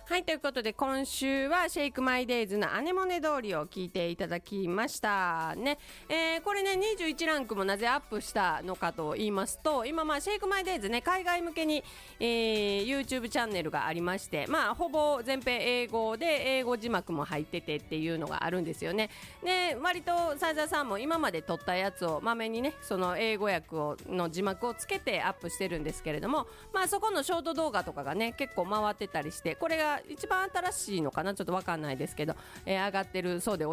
はい、ということで今週はシェイクマイデイズのアネモネ通りを聞いていただきましたね。これね21ランクもなぜアップしたのかと言いますと、今シェイクマイデイズね海外向けに、YouTube チャンネルがありまして、ほぼ全編英語で英語字幕も入っててっていうのがあるんですよね。で割とサイザーさんも今まで撮ったやつをまめにねその英語訳の字幕をつけてアップしてるんですけれども、そこのショート動画とかがね結構回ってたりして、これが一番新しいのかなちょっと分かんないですけど、上がってるそうで